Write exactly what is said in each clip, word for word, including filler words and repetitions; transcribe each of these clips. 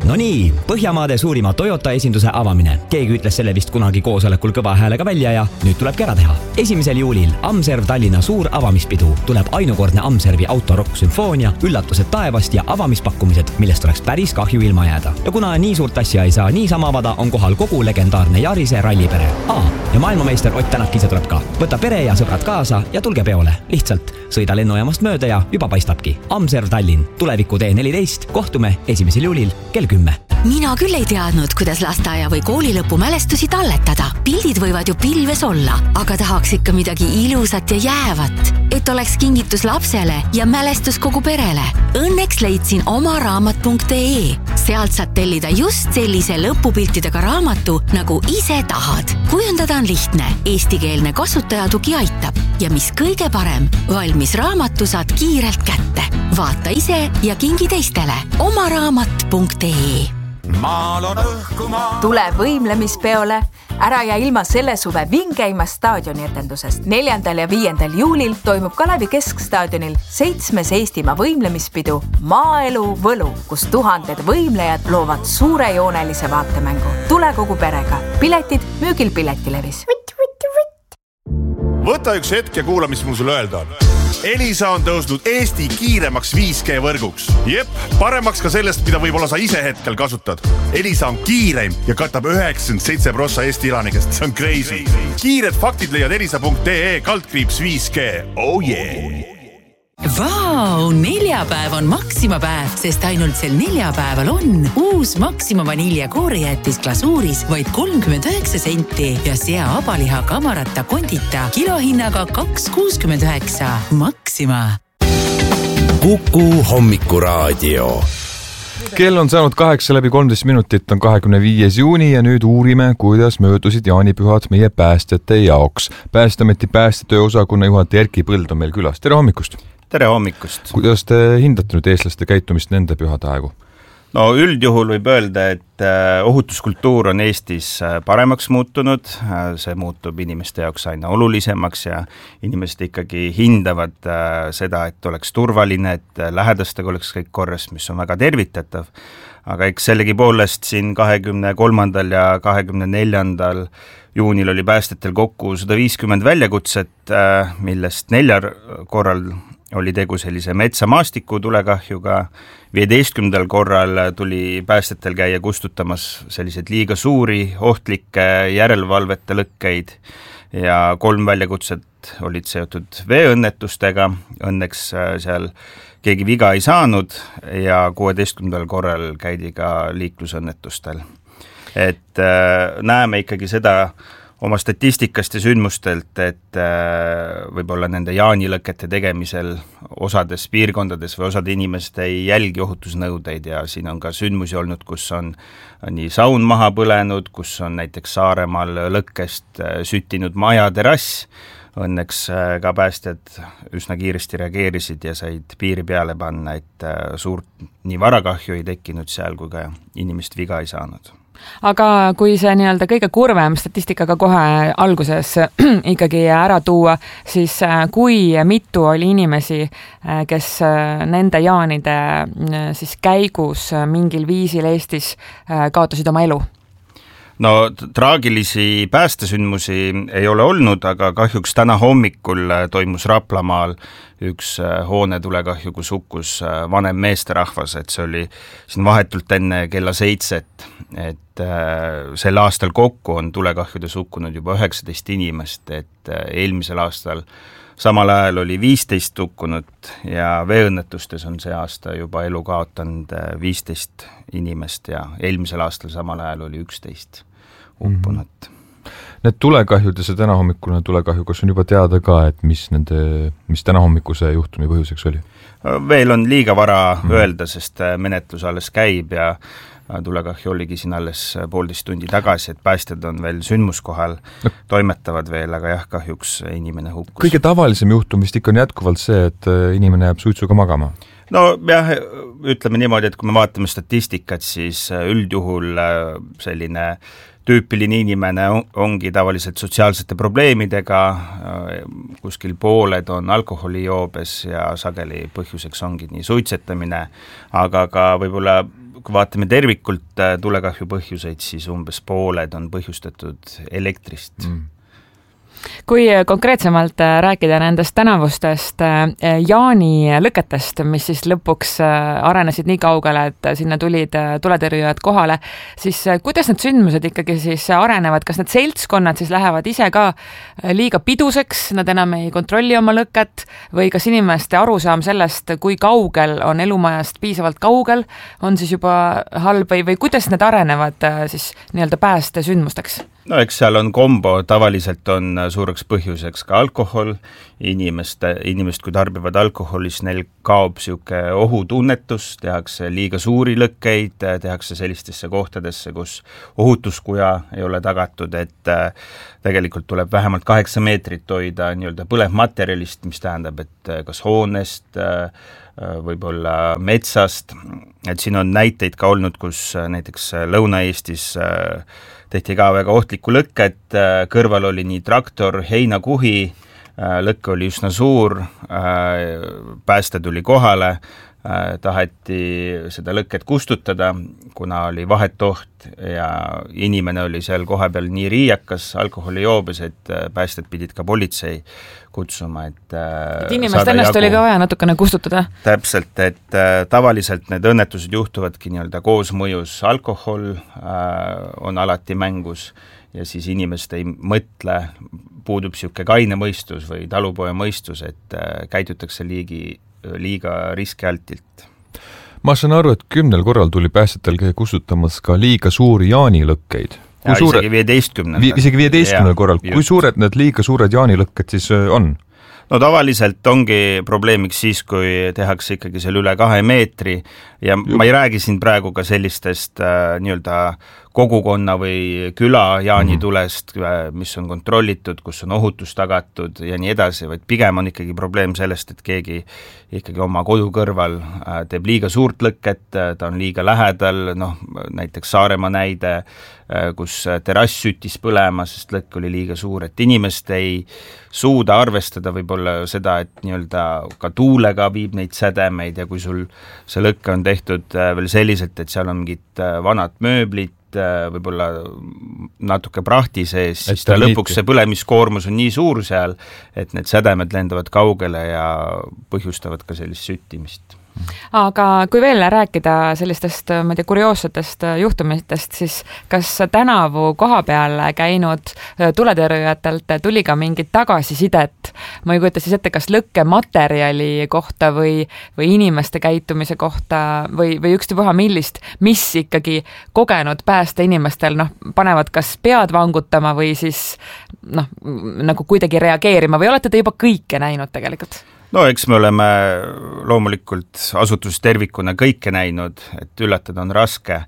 No nii, Põhjamaade suurima Toyota esinduse avamine. Keegi ütles selle vist kunagi koosolekul kõva häälega välja ja nüüd tulebki ära teha. esimesel juulil Amserv Tallinna suur avamispidu. Tuleb ainukordne Amservi autorokk sümfoonia, üllatused taevast ja avamispakkumised, millest oleks päris kahju ilma jääda. Ja kuna nii suurt asja ei saa niisama avada, on kohal kogu legendaarne Jarise rallipere. Aa, ja maailmameister Ott Tänak ise tuleb ka. Võta pere ja sõbrad kaasa ja tulge peole. Lihtsalt sõida lennujaamast mööda ja juba paistabki. Amserv Tallinn, tuleviku tee neliteist, kohtume esimesel juulil kell kümme. Mina küll ei teadnud, kuidas lasteaia või koolilõpu mälestusi talletada. Pildid võivad ju pilves olla, aga tahaks ikka midagi ilusat ja jäävat, et oleks kingitus lapsele ja mälestus kogu perele. Õnneks leidsin oma raamat punkt ee. Sealt saad tellida just sellise lõpupiltidega raamatu, nagu ise tahad. Kujundada on lihtne, eestikeelne kasutajatugi aitab ja mis kõige parem, valmis raamatu saad kiirelt kätte. Vaata ise ja kingi teistele. oma raamat punkt ee. Tule võimlemispeole. Ära ja ilma selle suve vingeima staadioni etendusest. neljandal ja viiendal juulil toimub Kalevi Keskstaadionil seitsmes Eestimaa võimlemispidu Maaelu Võlu, kus tuhanded võimlejad loovad suurejoonelise vaatemängu. Tule kogu perega. Piletid müügil Piletilevis. Võta üks hetk ja kuula, mis mul sulle öelda on. Elisa on tõusnud Eesti kiiremaks viis G võrguks. Jep, paremaks ka sellest, mida võib-olla sa ise hetkel kasutad. Elisa on kiireim ja katab üheksakümmend seitse prossa Eesti elanikest. See on crazy. Kiired faktid leiad elisa punkt ee kaldkriips viis G. Oh yeah! Vau, neljapäev on Maxima päev, sest ainult sel neljapäeval on uus Maxima vanilja koorijäätis glasuuris vaid kolmkümmend üheksa senti ja sea abaliha kamarata kondita kilohinnaga kaks kuuskümmend üheksa. Maxima. Kuku hommikuraadio. Kell on saanud kaheksa läbi kolmteist minutit, on kahekümne viies juuni ja nüüd uurime, kuidas möödusid jaanipühad meie päästjate jaoks. Päästameti päästetöö osakonna juhataja Erki Põld on meil külas. Tere hommikust! Tere hommikust! Kuidas te hindate nüüd eestlaste käitumist nende pühade aegu? No üldjuhul võib öelda, et ohutuskultuur on Eestis paremaks muutunud, see muutub inimeste jaoks aina olulisemaks ja inimesed ikkagi hindavad seda, et oleks turvaline, et lähedastega oleks kõik korras, mis on väga tervitatav. Aga eks sellegi poolest siin kahekümne kolmandal ja kahekümne neljandal juunil oli päästetel kokku sada viiskümmend väljakutset, millest neljal korral oli tegu sellise metsamaastiku tulekahjuga, viieteistkümnendal korral tuli päästetel käia kustutamas sellised liiga suuri, ohtlikke järelevalvete lõkkeid ja kolm väljakutset olid seotud veeõnnetustega, õnneks seal keegi viga ei saanud ja kuueteistkümnendal korral käidi ka liiklusõnnetustel. Et näeme ikkagi seda oma statistikast ja sündmustelt, et võib-olla nende jaanilõkete tegemisel osades piirkondades või osade inimeste ei jälgi ohutusnõudeid ja siin on ka sündmusi olnud, kus on nii saun maha põlenud, kus on näiteks Saaremaal lõkkest süttinud maja terass. Õnneks ka päästjad üsna kiiresti reageerisid ja said piiri peale panna, et suurt nii varakahju ei tekkinud seal, kui ka inimest viga ei saanud. Aga kui see nii-öelda kõige kurvem statistikaga kohe alguses ikkagi ära tuua, siis kui mitu oli inimesi, kes nende jaanide siis käigus mingil viisil Eestis kaotasid oma elu? No traagilisi päästesündmusi ei ole olnud, aga kahjuks täna hommikul toimus Raplamaal üks hoone tulekahju, kus hukkus vanem meesterahvas, et see oli siin vahetult enne kella seitset, et sel aastal kokku on tulekahjudes hukkunud juba üheksateist inimest, et eelmisel aastal samal ajal oli viisteist hukkunut ja veeõnnetustes on see aasta juba elu kaotanud viisteist inimest ja eelmisel aastal samal ajal oli üksteist uppunut. Mm-hmm. Need tulekahjud ja see täna hommikune tulekahju, kas on juba teada ka, et mis, nende, mis täna hommikuse juhtumi põhjuseks oli? Veel on liiga vara mm-hmm. öelda, sest menetlus alles käib ja tulekahju oligi siin alles poolteist tundi tagasi, et päästjad on veel sündmuskohal, no. toimetavad veel, aga jah, kahjuks inimene hukkus. Kõige tavalisem juhtum vist ikka on jätkuvalt see, et inimene jääb suitsuga magama. No jah, ütleme niimoodi, et kui me vaatame statistikat, siis üldjuhul selline tüüpiline inimene ongi tavaliselt sotsiaalsete probleemidega, kuskil pooled on alkoholijoobes ja sageli põhjuseks ongi nii suitsetamine, aga ka võib-olla kui vaatame tervikult tulekahju põhjuseid, siis umbes pooled on põhjustatud elektrist. Mm. Kui konkreetsemalt rääkida nendest tänavustest jaanilõketest, mis siis lõpuks arenesid nii kaugele, et sinna tulid tuletõrjujad kohale, siis kuidas need sündmused ikkagi siis arenevad? Kas need seltskonnad siis lähevad ise ka liiga piduseks, nad enam ei kontrolli oma lõket või kas inimeste arusaam sellest, kui kaugel on elumajast piisavalt kaugel, on siis juba halb või, või kuidas need arenevad siis nii-öelda pääste sündmusteks? No eks seal on kombo, tavaliselt on suureks põhjuseks ka alkohol, inimeste, inimest kui tarbivad alkoholi, siis neil kaob siuke ohutunnetus, tehakse liiga suuri lõkkeid, tehakse sellistesse kohtadesse, kus ohutuskuja ei ole tagatud, et tegelikult tuleb vähemalt kaheksa meetrit hoida nii-öelda põlevmaterjalist, mis tähendab, et kas hoonest, võib-olla metsast, et siin on näiteid ka olnud, kus näiteks Lõuna-Eestis tehti ka väga ohtlikku lõket, kõrval oli nii traktor, heinakuhi, lõkke oli üsna suur, pääste tuli kohale, taheti seda lõket kustutada, kuna oli vahettoht ja inimene oli seal kohapeal nii riiakas, alkoholijoobes, et päästed pidid ka politsei kutsuma, et et inimest ennast jagu. Oli ka vaja natukene kustutada? Täpselt, et tavaliselt need õnnetused juhtuvadki nii-öelda koosmõjus, alkohol on alati mängus ja siis inimest ei mõtle, puudub siuke kaine mõistus või talupoja mõistus, et käidutakse liigi liiga riskialtilt. Ma saan aru, et kümnel korral tuli päästetel käia kustutamas ka liiga suuri jaanilõkkeid. Ja, suure... isegi viieteistkümnel. Vi- isegi viieteistkümnel korral. Kui suured need liiga suured jaanilõkked siis on? No tavaliselt ongi probleemiks siis, kui tehakse ikkagi seal üle kahe meetri ja Juh. ma ei räägi siin praegu ka sellistest äh, nii-öelda kogukonna või küla jaanitulest, mis on kontrollitud, kus on ohutus tagatud ja nii edasi, vaid pigem on ikkagi probleem sellest, et keegi ikkagi oma kodu kõrval teeb liiga suurt lõket, ta on liiga lähedal, noh, näiteks Saaremaa näide, kus terrass süttis põlema, sest lõkk oli liiga suur, et inimest ei suuda arvestada võib-olla seda, et nii-öelda ka tuulega viib neid sädemeid ja kui sul see lõkke on tehtud veel selliselt, et seal on mingid vanad mööblid, võib-olla natuke prahti sees, siis ta lõpuks see põlemiskoormus on nii suur seal, et need sädemed lendavad kaugele ja põhjustavad ka sellist süttimist. Aga kui veel rääkida sellistest, ma ei tea, kurioossetest juhtumitest, siis kas tänavu koha peal käinud tuletõrjujatelt tuli ka mingit tagasisidet? Ma ei kujuta siis ette, kas lõkkematerjali kohta või, või inimeste käitumise kohta või, või ükstapuha millist, mis ikkagi kogenud pääste inimestel noh, panevad kas pead vangutama või siis noh, nagu kuidagi reageerima või olete te juba kõike näinud tegelikult? No eks me oleme loomulikult asutus tervikuna kõike näinud, et üllatada on raske,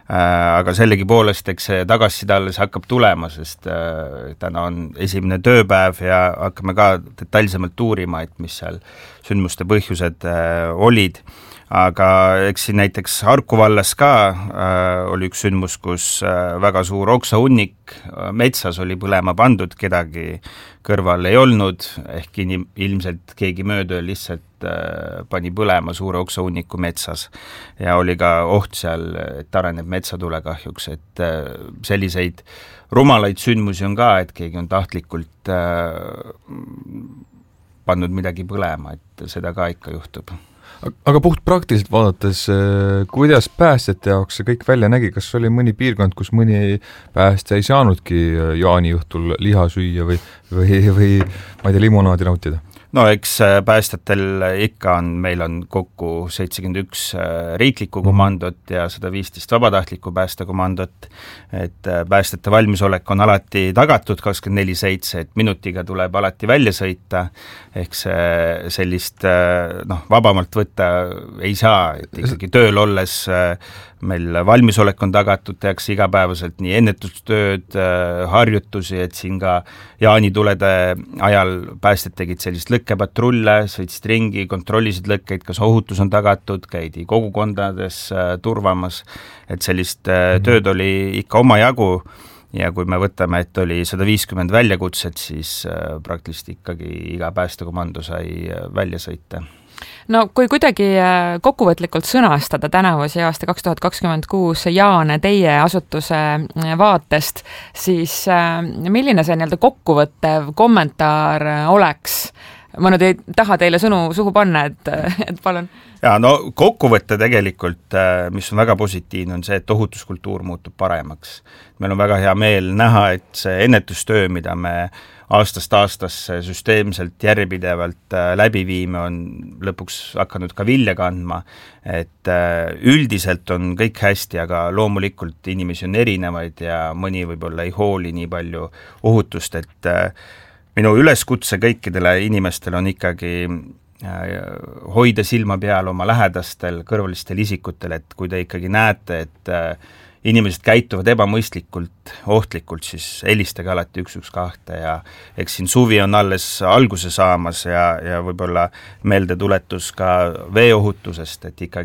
aga sellegi poolest eks see tagasiside alles hakkab tulema, sest täna on esimene tööpäev ja hakkame ka detailsemalt uurima, et mis seal sündmuste põhjused olid. Aga eks siin näiteks Harku vallas ka äh, oli üks sündmus, kus äh, väga suur oksahunnik metsas oli põlema pandud, kedagi kõrval ei olnud, ehk inim, ilmselt keegi mööda lihtsalt äh, pani põlema suure oksahunniku metsas ja oli ka oht seal, et areneb metsatule kahjuks, et äh, selliseid rumalaid sündmusi on ka, et keegi on tahtlikult äh, pannud midagi põlema, et seda ka ikka juhtub. Aga puht praktiliselt vaadates, kuidas päästjate jaoks see kõik välja nägi, kas oli mõni piirkond, kus mõni päästja ei saanudki jaaniõhtul liha süüa või, või, või ma ei tea, limonaadi nautida? No eks päästjatel ikka on, meil on kokku seitsekümmend üks riiklikku komandot ja sada viisteist vabatahtlikku päästekomandot, et päästjate valmisolek on alati tagatud kakskümmend neli seitse, et minutiga tuleb alati välja sõita, ehk see sellist noh, vabamalt võtta ei saa, et ikkagi tööl olles meil valmisolek on tagatud, tehakse igapäevaselt nii ennetustööd, harjutusi, et siin ka jaanitulede ajal päästjad tegid sellist lõkkepatrulle, sõitsid ringi, kontrollisid lõkkeid, kas ohutus on tagatud, käidi kogukondades turvamas, et sellist mm-hmm. tööd oli ikka omajagu ja kui me võtame, et oli sada viiskümmend väljakutset, siis praktiliselt ikkagi iga päästekomando sai välja sõita. No kui kuidagi kokkuvõtlikult sõnastada tänavusi aasta kaks tuhat kakskümmend kuus Jaan teie asutuse vaatest, siis milline see nii-öelda kokkuvõttev kommentaar oleks? Ma nüüd ei taha teile sõnu suhu panna, et, et palun. Ja no kokkuvõtte tegelikult, mis on väga positiivne, on see, et ohutuskultuur muutub paremaks. Meil on väga hea meel näha, et see ennetustöö, mida me aastast aastasse süsteemselt järjepidevalt läbi viime, on lõpuks hakanud ka vilja kandma, et üldiselt on kõik hästi, aga loomulikult inimesi on erinevaid ja mõni võib-olla ei hooli nii palju ohutust, et minu üleskutse kõikidele inimestele on ikkagi hoida silma peal oma lähedastel, kõrvalistel isikutel, et kui te ikkagi näete, et inimesed käituvad ebamõistlikult, ohtlikult, siis helistage alati üks üks kahte ja eks siin suvi on alles alguse saamas ja, ja võib-olla meeldetuletus ka veeohutusest, et ikkagi